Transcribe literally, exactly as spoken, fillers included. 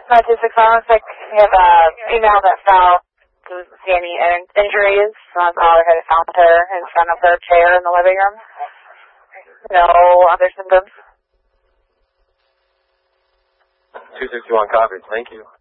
nine two six one, looks like we have a female that fell. Didn't see any in- injuries. Uh, caller had found her in front of her chair in the living room. No other symptoms. two sixty-one copies. Thank you.